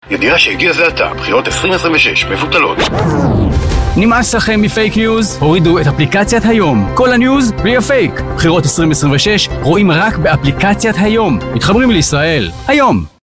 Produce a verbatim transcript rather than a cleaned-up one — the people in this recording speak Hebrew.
ידיעה שהגיע זה עתה, בחירות עשרים עשרים ושש מבוטלות. נמאס לכם מפייק ניוז? הורידו את אפליקציית היום. כל הניוז בלי הפייק. בחירות עשרים עשרים ושש רואים רק באפליקציית היום. מתחברים לישראל. היום.